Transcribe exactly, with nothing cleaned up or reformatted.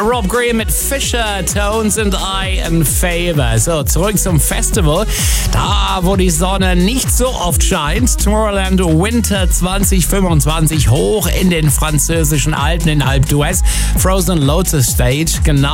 Rob Green mit Fisher, Tones and I in Favor. So, zurück zum Festival. Da, wo die Sonne nicht so oft scheint. Tomorrowland Winter zwanzig fünfundzwanzig hoch in den französischen Alpen in Alpe d'Huez. Frozen Lotus Stage. Genau.